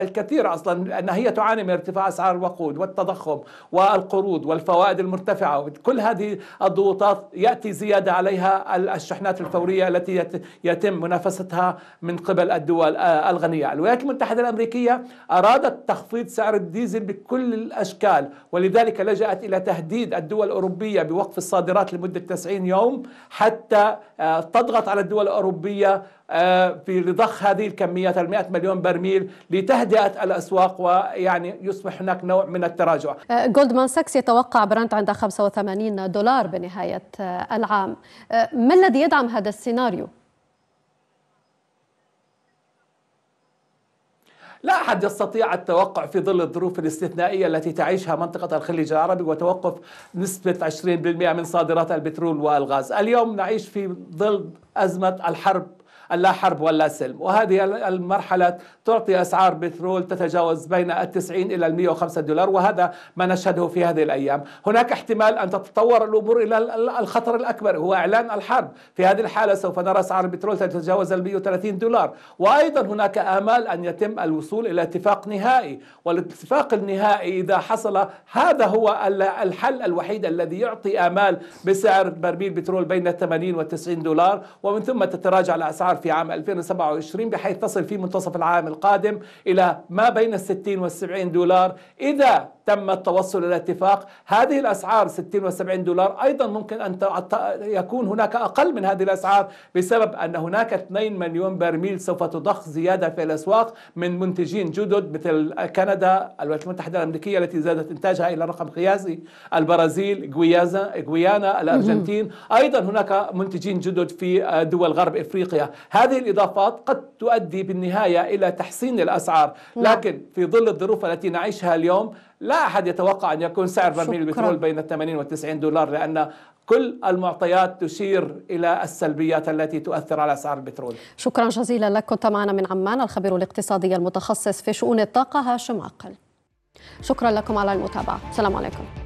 الكثير أصلا أن هي تعاني من ارتفاع أسعار الوقود والتضخم والقروض والفوائد المرتفعة. كل هذه الضغوطات يأتي زيادة عليها الشحنات الفورية التي يتم منافستها من قبل الدول الغنية. الولايات المتحدة الأمريكية أرادت تخفيض سعر الديزل بكل الأشكال، ولذلك لجأت إلى تهديد الدول الأوروبية بوقف الصادرات لمدة 90 يوم حتى تضغط على الدول الأوروبية في ضخ هذه الكميات 100 مليون برميل لتهدئة الأسواق، ويعني يصبح هناك نوع من التراجع. جولدمان ساكس يتوقع برنت عند $85 بنهاية العام. ما الذي يدعم هذا السيناريو؟ لا أحد يستطيع التوقع في ظل الظروف الاستثنائية التي تعيشها منطقة الخليج العربي وتوقف نسبة 20% من صادرات البترول والغاز. اليوم نعيش في ظل أزمة الحرب، لا حرب ولا سلم، وهذه المرحلة تعطي أسعار بترول تتجاوز بين 90 إلى $105، وهذا ما نشهده في هذه الأيام. هناك احتمال أن تتطور الأمور إلى الخطر الأكبر، هو إعلان الحرب. في هذه الحالة سوف نرى أسعار البترول تتجاوز $130، وأيضا هناك آمال أن يتم الوصول إلى اتفاق نهائي، والاتفاق النهائي إذا حصل هذا هو الحل الوحيد الذي يعطي آمال بسعر برميل بترول بين 80 و $90، ومن ثم تتراجع الأسعار في عام 2027 بحيث تصل في منتصف العام القادم إلى ما بين 60 و $70. إذا تم التوصل إلى اتفاق، هذه الأسعار 60 و $70 أيضا ممكن أن يكون هناك أقل من هذه الأسعار، بسبب أن هناك 2 مليون برميل سوف تضخ زيادة في الأسواق من منتجين جدد مثل كندا، الولايات المتحدة الأمريكية التي زادت إنتاجها إلى رقم قياسي، البرازيل، غويانا، الأرجنتين، أيضا هناك منتجين جدد في دول غرب إفريقيا. هذه الإضافات قد تؤدي بالنهاية إلى تحسين الأسعار، لكن في ظل الظروف التي نعيشها اليوم لا أحد يتوقع أن يكون سعر برميل البترول بين 80 و $90، لأن كل المعطيات تشير إلى السلبيات التي تؤثر على أسعار البترول. شكرا جزيلا لك. كنت معنا من عمان الخبير الاقتصادي المتخصص في شؤون الطاقة هاشم عقل. شكرا لكم على المتابعة. السلام عليكم.